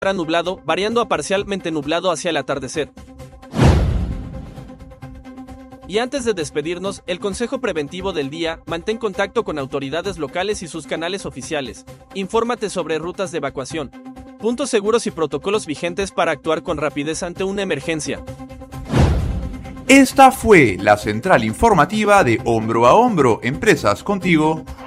nublado, variando a parcialmente nublado hacia el atardecer. Y antes de despedirnos, el consejo preventivo del día: mantén contacto con autoridades locales y sus canales oficiales. Infórmate sobre rutas de evacuación, puntos seguros y protocolos vigentes para actuar con rapidez ante una emergencia. Esta fue la central informativa de Hombro a Hombro, Empresas Contigo.